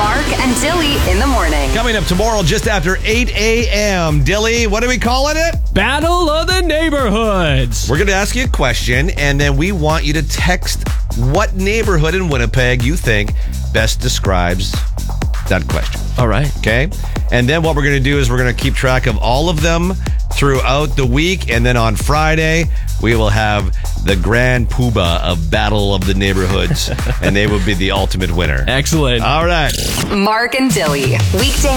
Mark and Dilly in the morning. Coming up tomorrow just after 8 a.m. Dilly, what are we calling it? Battle of the Neighborhoods. We're going to ask you a question, and then we want you to text what neighborhood in Winnipeg you think best describes that question. All right. Okay? And then what we're going to do is we're going to keep track of all of them throughout the week, and then on Friday, we will have the grand poobah of Battle of the Neighborhoods, and they will be the ultimate winner. Excellent. All right. Mark and Dilly, weekday